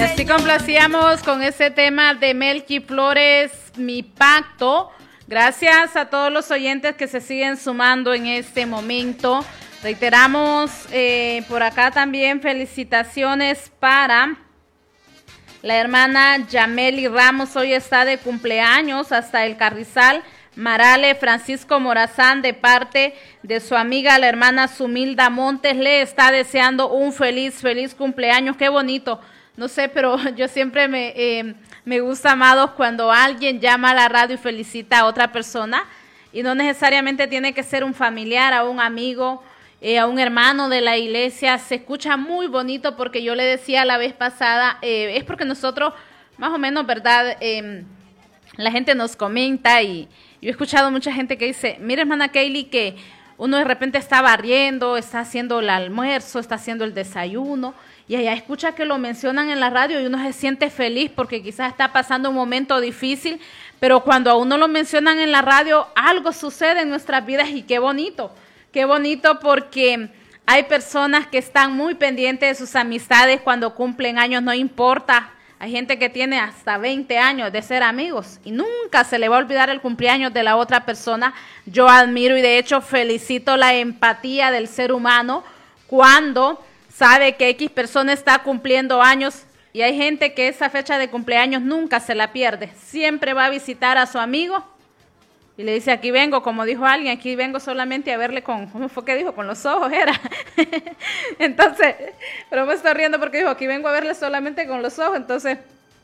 Así complacíamos con ese tema de Melqui Flores, Mi Pacto. Gracias a todos los oyentes que se siguen sumando en este momento. Reiteramos por acá también felicitaciones para la hermana Yameli Ramos. Hoy está de cumpleaños hasta el Carrizal. Marale Francisco Morazán, de parte de su amiga la hermana Sumilda Montes, le está deseando un feliz cumpleaños. Qué bonito. No sé, pero yo siempre me gusta, amados, cuando alguien llama a la radio y felicita a otra persona, y no necesariamente tiene que ser un familiar, a un amigo, a un hermano de la iglesia. Se escucha muy bonito, porque yo le decía la vez pasada, es porque nosotros, más o menos, ¿verdad? La gente nos comenta, y yo he escuchado mucha gente que dice, mira, hermana Kaylee, que uno de repente está barriendo, está haciendo el almuerzo, está haciendo el desayuno, y allá escucha que lo mencionan en la radio y uno se siente feliz porque quizás está pasando un momento difícil, pero cuando a uno lo mencionan en la radio, algo sucede en nuestras vidas, y qué bonito porque hay personas que están muy pendientes de sus amistades cuando cumplen años, no importa. Hay gente que tiene hasta 20 años de ser amigos y nunca se le va a olvidar el cumpleaños de la otra persona. Yo admiro y de hecho felicito la empatía del ser humano cuando sabe que X persona está cumpliendo años, y hay gente que esa fecha de cumpleaños nunca se la pierde. Siempre va a visitar a su amigo y le dice, aquí vengo, como dijo alguien, aquí vengo solamente a verle con, ¿cómo fue que dijo? Con los ojos era. Entonces, pero me estoy riendo porque dijo, aquí vengo a verle solamente con los ojos. Entonces,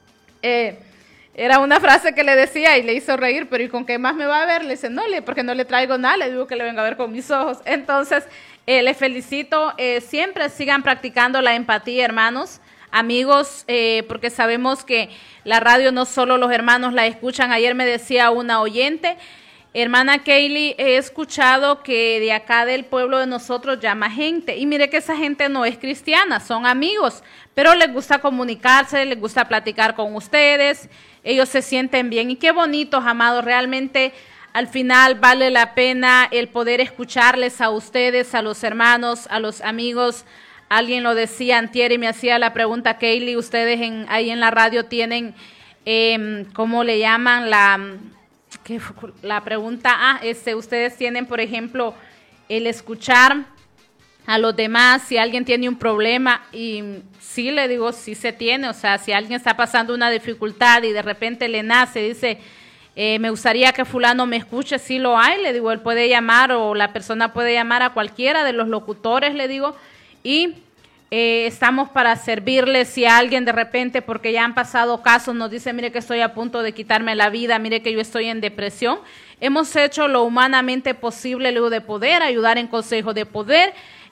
era una frase que le decía y le hizo reír, pero ¿y con qué más me va a ver? Le dice, no, porque no le traigo nada, le digo que le venga a ver con mis ojos. Entonces, les felicito, siempre sigan practicando la empatía, hermanos, amigos, porque sabemos que la radio no solo los hermanos la escuchan. Ayer me decía una oyente, hermana Kaylee, he escuchado que de acá del pueblo de nosotros llama gente, y mire que esa gente no es cristiana, son amigos, pero les gusta comunicarse, les gusta platicar con ustedes, ellos se sienten bien, y qué bonitos, amados, realmente al final vale la pena el poder escucharles a ustedes, a los hermanos, a los amigos. Alguien lo decía antier y me hacía la pregunta, Kaylee, ustedes ahí en la radio tienen, ¿cómo le llaman? La pregunta, ustedes tienen, por ejemplo, el escuchar a los demás, si alguien tiene un problema, y sí, le digo, sí se tiene, o sea, si alguien está pasando una dificultad y de repente le nace, dice, me gustaría que fulano me escuche, sí lo hay, le digo, él puede llamar, o la persona puede llamar a cualquiera de los locutores, le digo, y estamos para servirles. Si alguien de repente, porque ya han pasado casos, nos dice, mire que estoy a punto de quitarme la vida, mire que yo estoy en depresión, hemos hecho lo humanamente posible, luego, de poder ayudar en consejo, de poder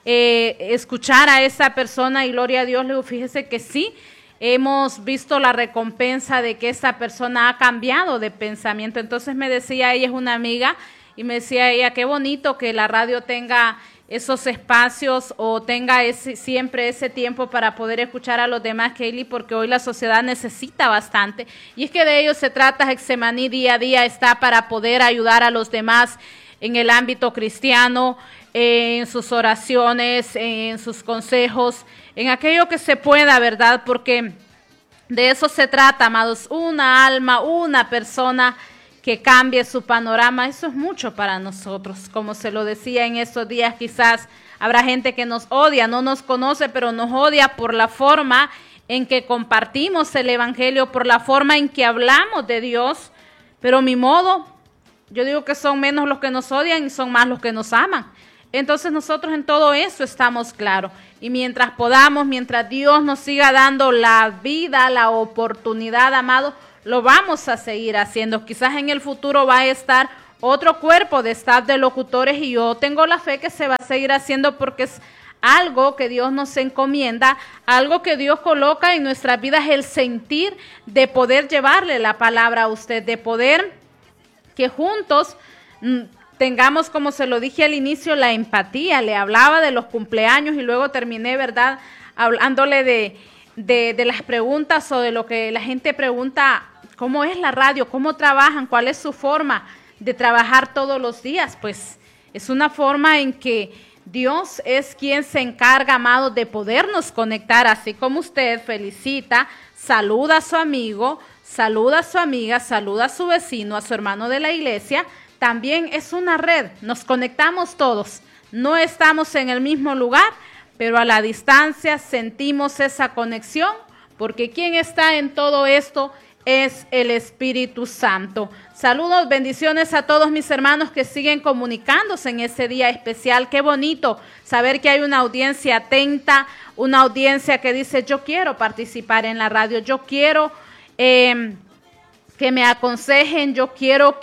escuchar a esa persona, y gloria a Dios, luego, fíjese que sí, hemos visto la recompensa de que esa persona ha cambiado de pensamiento. Entonces me decía, ella es una amiga, y me decía ella, qué bonito que la radio tenga esos espacios, o tenga siempre ese tiempo para poder escuchar a los demás, Kaylee, porque hoy la sociedad necesita bastante, y es que de ello se trata. Hexemaní día a día está para poder ayudar a los demás en el ámbito cristiano, en sus oraciones, en sus consejos, en aquello que se pueda, ¿verdad? Porque de eso se trata, amados, una alma, una persona que cambie su panorama. Eso es mucho para nosotros. Como se lo decía en estos días, quizás habrá gente que nos odia, no nos conoce, pero nos odia por la forma en que compartimos el evangelio, por la forma en que hablamos de Dios, pero mi modo, yo digo que son menos los que nos odian y son más los que nos aman. Entonces nosotros en todo eso estamos claros, y mientras podamos, mientras Dios nos siga dando la vida, la oportunidad, amado, lo vamos a seguir haciendo. Quizás en el futuro va a estar otro cuerpo de staff de locutores, y yo tengo la fe que se va a seguir haciendo, porque es algo que Dios nos encomienda, algo que Dios coloca en nuestras vidas, el sentir de poder llevarle la palabra a usted, de poder que juntos tengamos, como se lo dije al inicio, la empatía. Le hablaba de los cumpleaños y luego terminé, ¿verdad?, hablándole de las preguntas, o de lo que la gente pregunta, ¿cómo es la radio? ¿Cómo trabajan? ¿Cuál es su forma de trabajar todos los días? Pues es una forma en que Dios es quien se encarga, amados, de podernos conectar, así como usted felicita, saluda a su amigo, saluda a su amiga, saluda a su vecino, a su hermano de la iglesia. También es una red, nos conectamos todos. No estamos en el mismo lugar, pero a la distancia sentimos esa conexión, porque quien está en todo esto es el Espíritu Santo. Saludos, bendiciones a todos mis hermanos que siguen comunicándose en ese día especial. Qué bonito saber que hay una audiencia atenta, una audiencia que dice, yo quiero participar en la radio, yo quiero que me aconsejen, yo quiero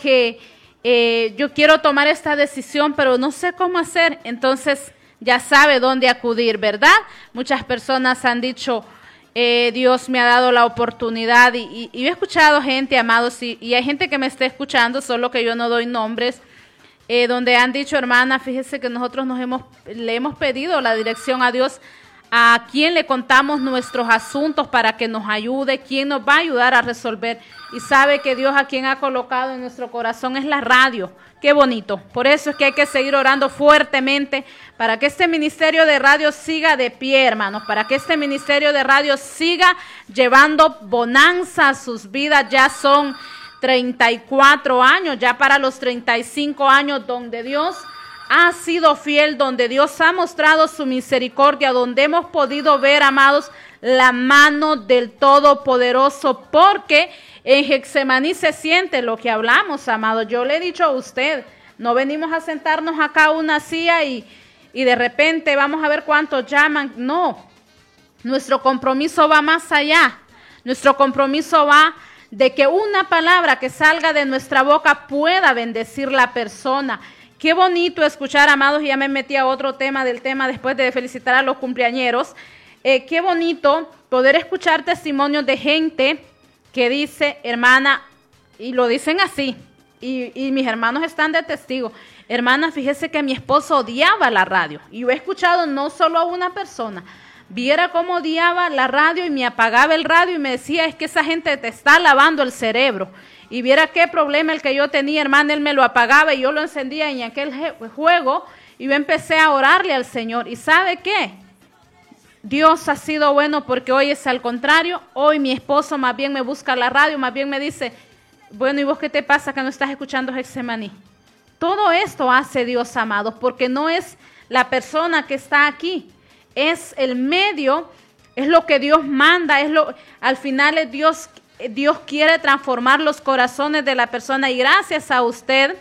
tomar esta decisión, pero no sé cómo hacer. Entonces ya sabe dónde acudir, ¿verdad? Muchas personas han dicho, Dios me ha dado la oportunidad y he escuchado gente, amados, y hay gente que me está escuchando, solo que yo no doy nombres, donde han dicho, hermana, fíjese que nosotros le hemos pedido la dirección a Dios, a quién le contamos nuestros asuntos para que nos ayude, quién nos va a ayudar a resolver, y sabe que Dios a quien ha colocado en nuestro corazón es la radio. Qué bonito. Por eso es que hay que seguir orando fuertemente para que este ministerio de radio siga de pie, hermanos, para que este ministerio de radio siga llevando bonanza a sus vidas. Ya son 34 años, ya para los 35 años, donde Dios ha sido fiel, donde Dios ha mostrado su misericordia, donde hemos podido ver, amados, la mano del Todopoderoso, porque en Getsemaní se siente lo que hablamos, amados. Yo le he dicho a usted, no venimos a sentarnos acá a una silla y de repente vamos a ver cuántos llaman. No, nuestro compromiso va más allá. Nuestro compromiso va de que una palabra que salga de nuestra boca pueda bendecir la persona. Qué bonito escuchar, amados, y ya me metí a otro tema del tema después de felicitar a los cumpleañeros. Qué bonito poder escuchar testimonios de gente que dice, hermana, y lo dicen así, y mis hermanos están de testigo, hermana, fíjese que mi esposo odiaba la radio, y yo he escuchado no solo a una persona, viera cómo odiaba la radio y me apagaba el radio y me decía, es que esa gente te está lavando el cerebro, y viera qué problema el que yo tenía, hermana, él me lo apagaba y yo lo encendía en aquel juego, y yo empecé a orarle al Señor, y ¿sabe qué? Dios ha sido bueno, porque hoy es al contrario. Hoy mi esposo más bien me busca la radio, más bien me dice, bueno, ¿y vos qué te pasa que no estás escuchando Getsemaní? Todo esto hace Dios, amados, porque no es la persona que está aquí, es el medio, es lo que Dios manda, al final es Dios quiere transformar los corazones de la persona, y gracias a usted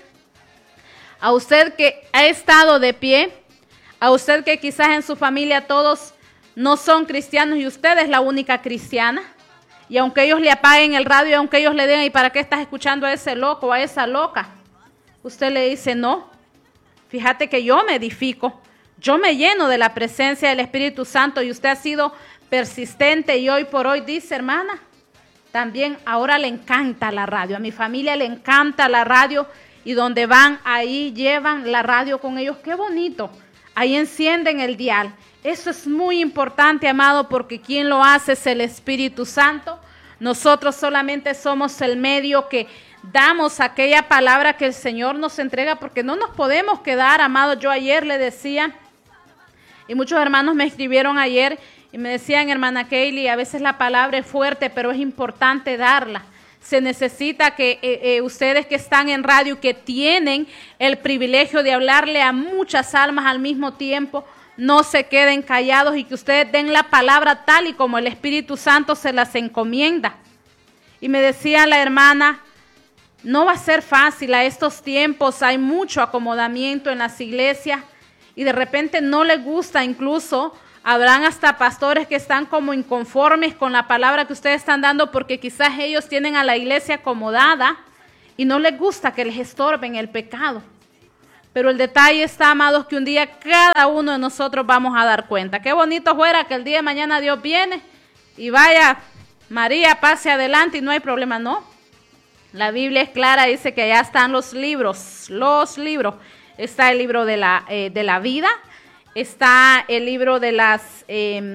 que ha estado de pie, a usted que quizás en su familia todos no son cristianos y usted es la única cristiana, y aunque ellos le apaguen el radio, aunque ellos le digan, ¿y para qué estás escuchando a ese loco o a esa loca? Usted le dice, no, fíjate que yo me edifico, yo me lleno de la presencia del Espíritu Santo, y usted ha sido persistente, y hoy por hoy dice, hermana, también ahora le encanta la radio, a mi familia le encanta la radio, y donde van, ahí llevan la radio con ellos. Qué bonito, ahí encienden el dial. Eso es muy importante, amado, porque quien lo hace es el Espíritu Santo. Nosotros solamente somos el medio que damos aquella palabra que el Señor nos entrega, porque no nos podemos quedar, amado. Yo ayer le decía, y muchos hermanos me escribieron ayer y me decían, hermana Kaylee, a veces la palabra es fuerte, pero es importante darla. Se necesita que ustedes que están en radio, que tienen el privilegio de hablarle a muchas almas al mismo tiempo, no se queden callados, y que ustedes den la palabra tal y como el Espíritu Santo se las encomienda. Y me decía la hermana, no va a ser fácil a estos tiempos, hay mucho acomodamiento en las iglesias y de repente no les gusta, incluso habrán hasta pastores que están como inconformes con la palabra que ustedes están dando, porque quizás ellos tienen a la iglesia acomodada y no les gusta que les estorben el pecado. Pero el detalle está, amados, que un día cada uno de nosotros vamos a dar cuenta. Qué bonito fuera que el día de mañana Dios viene y vaya, María, pase adelante y no hay problema. No, la Biblia es clara, dice que allá están los libros. Está el libro de la vida, está el libro de las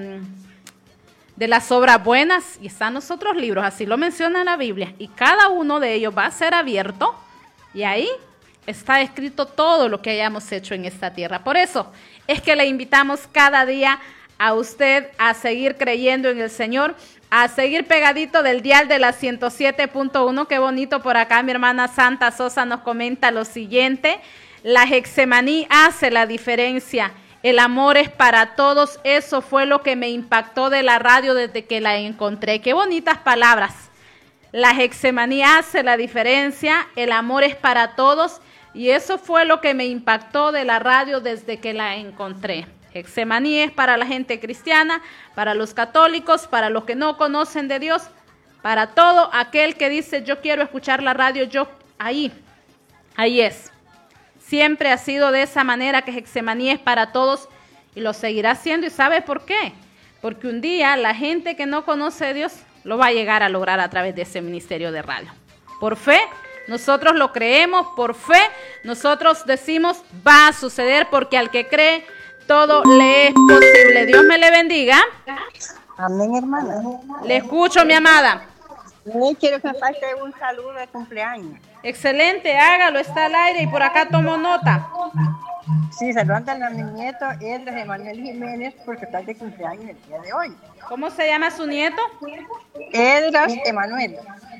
obras buenas, y están los otros libros, así lo menciona la Biblia, y cada uno de ellos va a ser abierto, y ahí está escrito todo lo que hayamos hecho en esta tierra. Por eso es que le invitamos cada día a usted a seguir creyendo en el Señor, a seguir pegadito del dial de la 107.1. Qué bonito por acá, mi hermana Santa Sosa nos comenta lo siguiente: la Getsemaní hace la diferencia, el amor es para todos. Eso fue lo que me impactó de la radio desde que la encontré. Qué bonitas palabras. La Getsemaní hace la diferencia, el amor es para todos, y eso fue lo que me impactó de la radio desde que la encontré. Getsemaní es para la gente cristiana, para los católicos, para los que no conocen de Dios, para todo aquel que dice yo quiero escuchar la radio, ahí es. Siempre ha sido de esa manera, que Getsemaní es para todos y lo seguirá siendo. ¿Y sabe por qué? Porque un día la gente que no conoce a Dios lo va a llegar a lograr a través de ese ministerio de radio. Por fe, nosotros lo creemos, por fe, nosotros decimos va a suceder, porque al que cree, todo le es posible. Dios me le bendiga. Amén, hermana. Le escucho, mi amada. Quiero que me pase un saludo de cumpleaños. Excelente, hágalo, está al aire y por acá tomo nota. Sí, saludando a mi nieto Edras Emanuel Jiménez, porque está de cumpleaños el día de hoy. ¿Cómo se llama su nieto? Edras Emanuel.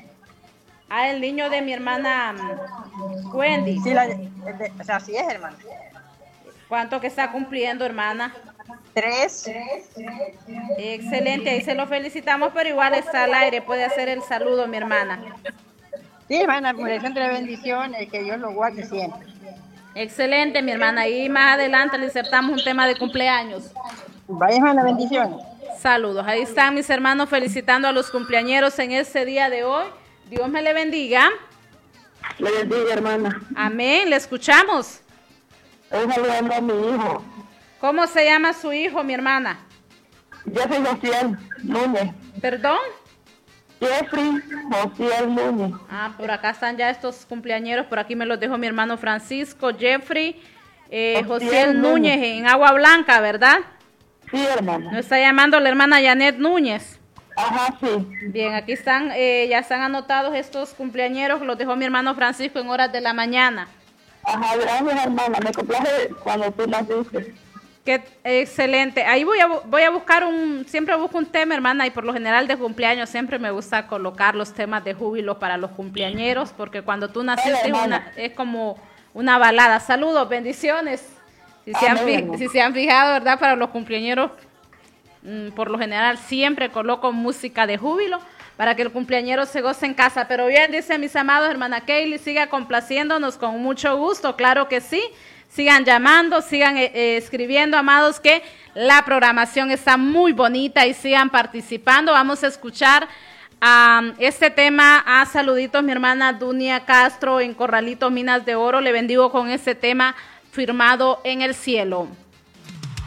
Ah, el niño de mi hermana Wendy. Sí, así es, hermana. ¿Cuánto que está cumpliendo, hermana? 3. Excelente, ahí se lo felicitamos, pero igual está al aire, puede hacer el saludo, mi hermana. Sí, hermana, por eso entre bendiciones, que Dios lo guarde siempre. Excelente, mi hermana, y más adelante le insertamos un tema de cumpleaños. Vaya, hermana, bendiciones. Saludos, ahí están mis hermanos felicitando a los cumpleañeros en este día de hoy. Dios me le bendiga. Le bendiga, hermana. Amén, le escuchamos. Estoy saludando a mi hijo. ¿Cómo se llama su hijo, mi hermana? Jeffrey Josiel Núñez. ¿Perdón? Jeffrey Josiel Núñez. Ah, por acá están ya estos cumpleañeros, por aquí me los dejó mi hermano Francisco. Jeffrey Josiel Núñez, en Agua Blanca, ¿verdad? Sí, hermana. Nos está llamando la hermana Janet Núñez. Ajá, sí. Bien, aquí están, ya están anotados estos cumpleañeros, los dejó mi hermano Francisco en horas de la mañana. Ajá, gracias, hermana. Me complace cuando tú naciste. Qué excelente. Ahí voy a buscar siempre busco un tema, hermana, y por lo general de cumpleaños siempre me gusta colocar los temas de júbilo para los cumpleañeros, porque cuando tú naciste es como una balada. Saludos, bendiciones. Si se han fijado, ¿verdad? Para los cumpleañeros, por lo general siempre coloco música de júbilo para que el cumpleañero se goce en casa. Pero bien, dice mis amados, hermana Kaylee, siga complaciéndonos con mucho gusto, claro que sí. Sigan llamando, sigan escribiendo, amados, que la programación está muy bonita y sigan participando. Vamos a escuchar este tema. Saluditos, mi hermana Dunia Castro en Corralitos, Minas de Oro. Le bendigo con este tema, Firmado en el Cielo.